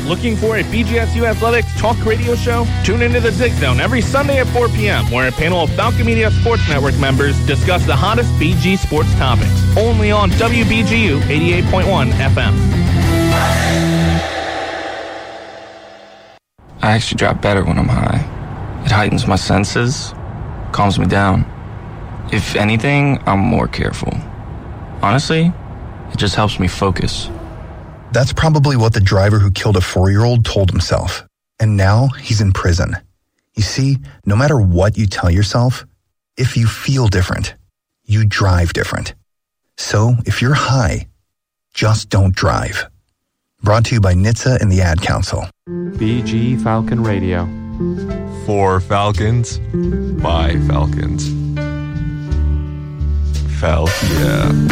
Looking for a BGSU Athletics talk radio show? Tune into the Zig Zone every Sunday at 4 p.m., where a panel of Falcon Media Sports Network members discuss the hottest BG sports topics. Only on WBGU 88.1 FM. I actually drive better when I'm high. It heightens my senses, calms me down. If anything, I'm more careful. Honestly, it just helps me focus. That's probably what the driver who killed a 4-year-old told himself. And now he's in prison. You see, no matter what you tell yourself, if you feel different, you drive different. So if you're high, just don't drive. Brought to you by NHTSA and the Ad Council. BG Falcon Radio. For Falcons, by Falcons. Falc, yeah.